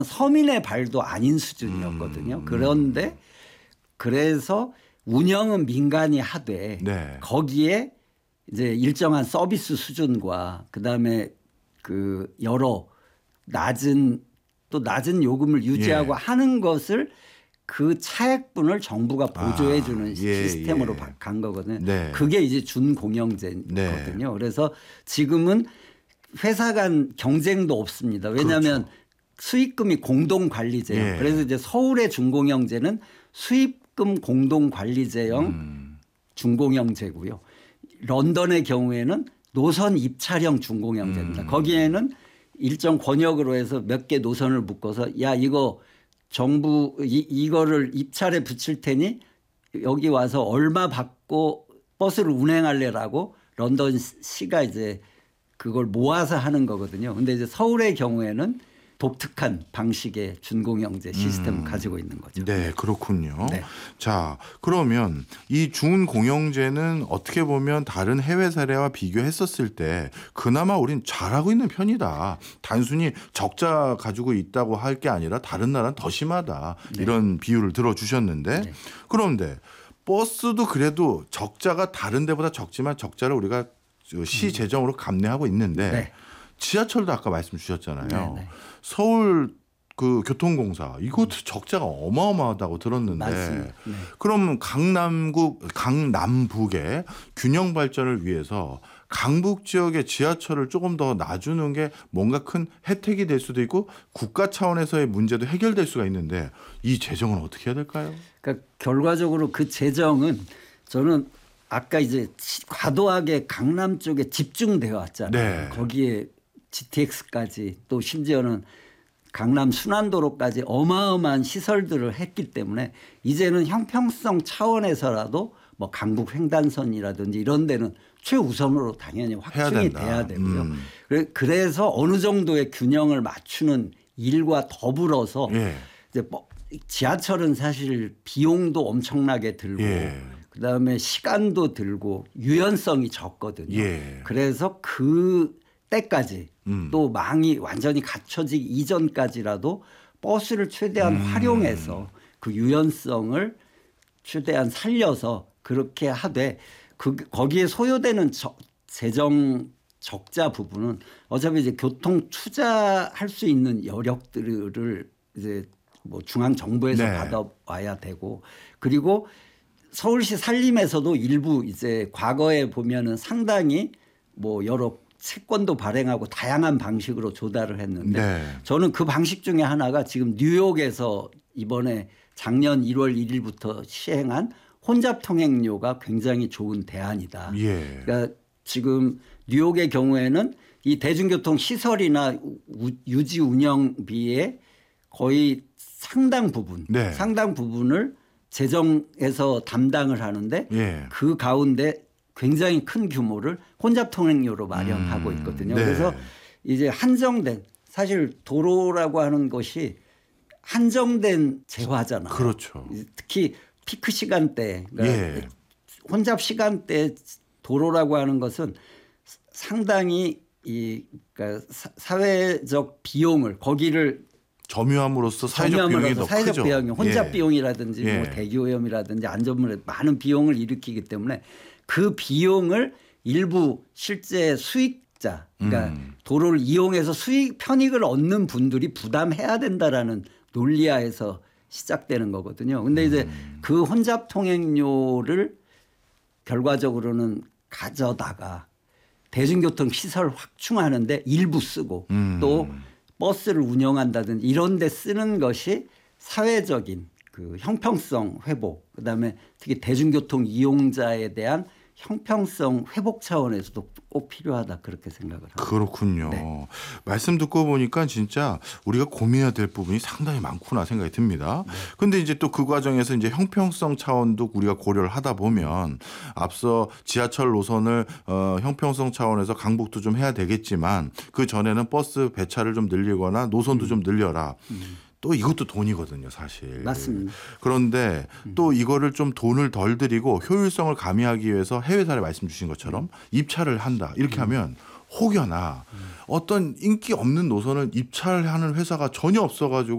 서민의 발도 아닌 수준이었거든요. 그런데 그래서 운영은 민간이 하되 네. 거기에 이제 일정한 서비스 수준과 그다음에 그 여러 낮은 요금을 유지하고 예. 하는 것을 그 차액분을 정부가 보조해 주는 시스템으로 간 거거든요. 네. 그게 이제 준공영제거든요. 네. 그래서 지금은 회사 간 경쟁도 없습니다. 왜냐하면 그렇죠. 수익금이 공동관리제형. 예. 그래서 이제 서울의 준공영제는 수익금 공동관리제형 준공영제고요. 런던의 경우에는 노선 입찰형 준공영제입니다. 거기에는 일정 권역으로 해서 몇 개 노선을 묶어서 야 이거 정부 이거를 입찰에 붙일 테니 여기 와서 얼마 받고 버스를 운행할래라고 런던 시가 이제 그걸 모아서 하는 거거든요. 근데 이제 서울의 경우에는 독특한 방식의 준공영제 시스템을 가지고 있는 거죠. 네, 그렇군요. 네. 자, 그러면 이 준공영제는 어떻게 보면 다른 해외 사례와 비교했었을 때 그나마 우린 잘하고 있는 편이다. 단순히 적자 가지고 있다고 할 게 아니라 다른 나라는 더 심하다. 네. 이런 비유를 들어주셨는데 네. 그런데 버스도 그래도 적자가 다른 데보다 적지만 적자를 우리가 시 재정으로 감내하고 있는데 네. 지하철도 아까 말씀 주셨잖아요. 네, 네. 서울 그 교통공사 이것도 적자가 어마어마하다고 들었는데 맞습니다. 네. 그럼 강남북의 균형 발전을 위해서 강북 지역의 지하철을 조금 더 놔주는 게 뭔가 큰 혜택이 될 수도 있고 국가 차원에서의 문제도 해결될 수가 있는데 이 재정은 어떻게 해야 될까요? 그러니까 결과적으로 그 재정은 저는 아까 이제 과도하게 강남 쪽에 집중되어 왔잖아요. 네. 거기에 GTX까지 또 심지어는 강남 순환도로까지 어마어마한 시설들을 했기 때문에 이제는 형평성 차원에서라도 뭐 강북 횡단선이라든지 이런 데는 최우선으로 당연히 확충이 돼야 되고요. 그래서 어느 정도의 균형을 맞추는 일과 더불어서 예. 이제 뭐 지하철은 사실 비용도 엄청나게 들고 예. 그다음에 시간도 들고 유연성이 적거든요. 예. 그래서 그 때까지 또 망이 완전히 갖춰지기 이전까지라도 버스를 최대한 활용해서 그 유연성을 최대한 살려서 그렇게 하되 거기에 소요되는 재정 적자 부분은 어차피 이제 교통 투자할 수 있는 여력들을 이제 뭐 중앙 정부에서 네. 받아와야 되고 그리고 서울시 산림에서도 일부 이제 과거에 보면은 상당히 뭐 여러 채권도 발행하고 다양한 방식으로 조달을 했는데 네. 저는 그 방식 중에 하나가 지금 뉴욕에서 이번에 작년 1월 1일부터 시행한 혼잡 통행료가 굉장히 좋은 대안이다. 예. 그러니까 지금 뉴욕의 경우에는 이 대중교통 시설이나 유지 운영비의 거의 상당 부분을 재정에서 담당을 하는데 예. 그 가운데 굉장히 큰 규모를 혼잡 통행료로 마련하고 있거든요. 네. 그래서 이제 한정된 사실 도로라고 하는 것이 한정된 재화잖아요. 그렇죠. 특히 피크 시간대, 그러니까 예. 혼잡 시간대 도로라고 하는 것은 상당히 그러니까 사회적 비용을 거기를 점유함으로써 사회적 비용이 더 크죠. 비용이 혼잡 예. 비용이라든지 예. 뭐 대기오염이라든지 안전문에 많은 비용을 일으키기 때문에 그 비용을 일부 실제 수익자 그러니까 도로를 이용해서 편익을 얻는 분들이 부담해야 된다라는 논리하에서 시작되는 거거든요. 근데 이제 그 혼잡 통행료를 결과적으로는 가져다가 대중교통 시설 확충하는데 일부 쓰고 또 버스를 운영한다든지 이런 데 쓰는 것이 사회적인 그 형평성 회복 그다음에 특히 대중교통 이용자에 대한 형평성 회복 차원에서도 꼭 필요하다 그렇게 생각을 합니다. 그렇군요. 네. 말씀 듣고 보니까 진짜 우리가 고민해야 될 부분이 상당히 많구나 생각이 듭니다. 그런데 이제 또 그 과정에서 이제 형평성 차원도 우리가 고려를 하다 보면 앞서 지하철 노선을 형평성 차원에서 강북도 좀 해야 되겠지만 그 전에는 버스 배차를 좀 늘리거나 노선도 좀 늘려라. 또 이것도 돈이거든요, 사실. 맞습니다. 그런데 또 이거를 좀 돈을 덜 들이고 효율성을 가미하기 위해서 해외 사례 말씀 주신 것처럼 입찰을 한다. 이렇게 하면 혹여나 어떤 인기 없는 노선을 입찰하는 회사가 전혀 없어가지고